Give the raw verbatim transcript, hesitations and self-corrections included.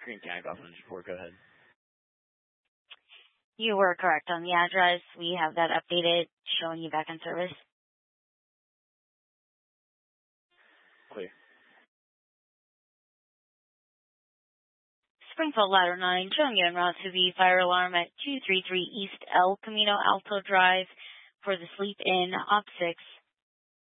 Green Tank off on report. Go ahead. You were correct on the address. We have that updated, showing you back in service. Clear. Springfield Ladder nine, showing you en route to the fire alarm at two thirty-three East El Camino Alto Drive for the Sleep Inn Op six.